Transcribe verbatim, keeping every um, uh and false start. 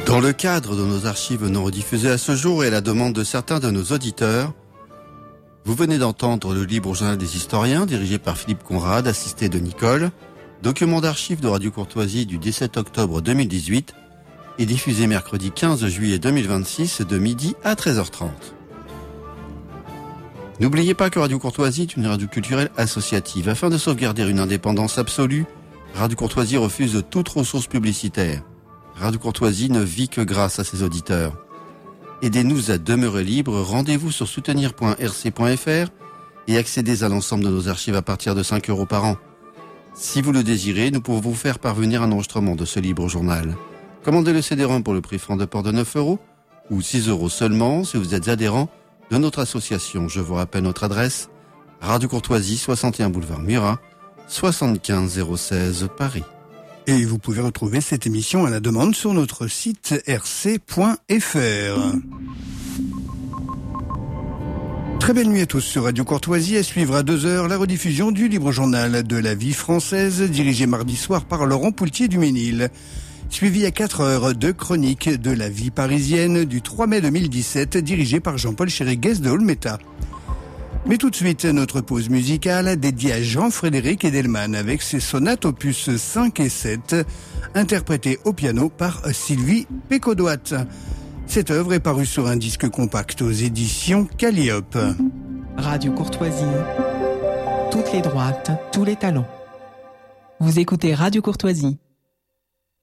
Dans le cadre de nos archives non rediffusées à ce jour et à la demande de certains de nos auditeurs, vous venez d'entendre le Libre Journal des Historiens, dirigé par Philippe Conrad, assisté de Nicole, document d'archives de Radio Courtoisie du dix-sept octobre deux mille dix-huit et diffusé mercredi quinze juillet deux mille vingt-six de midi à treize heures trente. N'oubliez pas que Radio Courtoisie est une radio culturelle associative. Afin de sauvegarder une indépendance absolue, Radio Courtoisie refuse toute ressource publicitaire. Radio Courtoisie ne vit que grâce à ses auditeurs. Aidez-nous à demeurer libres, rendez-vous sur soutenir point r c point f r et accédez à l'ensemble de nos archives à partir de cinq euros par an. Si vous le désirez, nous pouvons vous faire parvenir un enregistrement de ce libre journal. Commandez le C D ROM pour le prix franc de port de neuf euros ou six euros seulement si vous êtes adhérent de notre association. Je vous rappelle notre adresse, Radio Courtoisie, soixante et un boulevard Murat, soixante-quinze zéro seize Paris. Et vous pouvez retrouver cette émission à la demande sur notre site r c point f r. Très belle nuit à tous sur Radio Courtoisie. À suivre à deux heures la rediffusion du Libre Journal de la vie française, dirigé mardi soir par Laurent Poultier du Ménil. Suivi à quatre heures de chronique de la vie parisienne du trois mai deux mille dix-sept, dirigé par Jean-Paul Chériguès de Olmeta. Mais tout de suite, notre pause musicale dédiée à Jean-Frédéric Edelman avec ses sonates opus cinq et sept, interprétées au piano par Sylvie Pécodoite. Cette œuvre est parue sur un disque compact aux éditions Calliope. Radio Courtoisie, toutes les droites, tous les talents. Vous écoutez Radio Courtoisie.